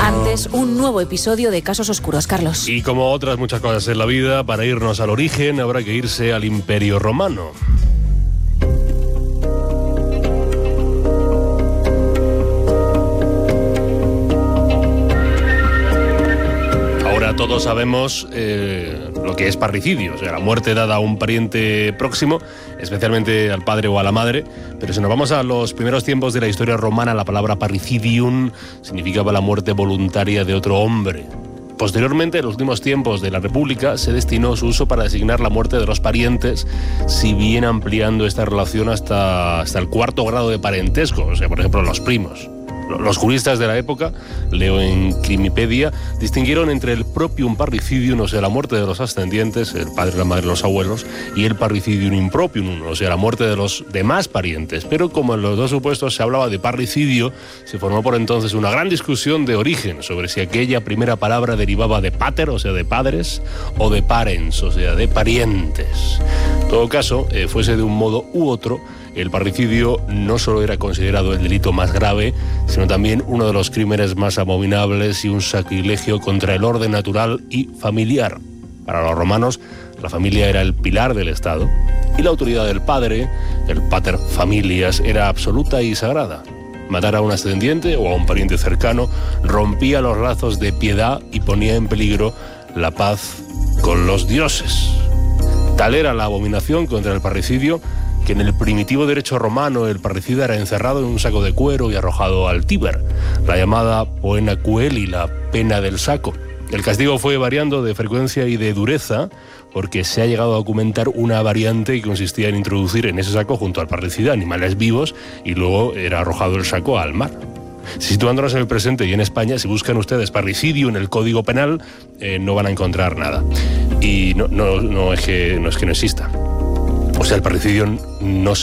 Antes, un nuevo episodio de Casos Oscuros, Carlos. Y como otras muchas cosas en la vida, para irnos al origen habrá que irse al Imperio Romano. Ahora todos sabemos lo que es parricidio, o sea, la muerte dada a un pariente próximo, especialmente al padre o a la madre. Pero si nos vamos a los primeros tiempos de la historia romana, la palabra parricidium significaba la muerte voluntaria de otro hombre. Posteriormente, en los últimos tiempos de la República, se destinó su uso para designar la muerte de los parientes, si bien ampliando esta relación hasta el cuarto grado de parentesco, o sea, por ejemplo, los primos. Los juristas de la época, leo en Crimipedia, distinguieron entre el propium parricidium, o sea, la muerte de los ascendientes, el padre, la madre, los abuelos, y el parricidium impropium, o sea, la muerte de los demás parientes. Pero como en los dos supuestos se hablaba de parricidio, se formó por entonces una gran discusión de origen sobre si aquella primera palabra derivaba de pater, o sea, de padres, o de parens, o sea, de parientes. En todo caso, fuese de un modo u otro, el parricidio no solo era considerado el delito más grave, sino también uno de los crímenes más abominables y un sacrilegio contra el orden natural y familiar. Para los romanos, la familia era el pilar del Estado y la autoridad del padre, el pater familias, era absoluta y sagrada. Matar a un ascendiente o a un pariente cercano rompía los lazos de piedad y ponía en peligro la paz con los dioses. Tal era la abominación contra el parricidio que en el primitivo derecho romano el parricida era encerrado en un saco de cuero y arrojado al Tíber, la llamada poena coeli, la pena del saco. El castigo fue variando de frecuencia y de dureza, porque se ha llegado a documentar una variante que consistía en introducir en ese saco junto al parricida animales vivos y luego era arrojado el saco al mar. Situándonos en el presente y en España, si buscan ustedes parricidio en el Código Penal, no van a encontrar nada. Y no es que no exista. O sea, el parricidio no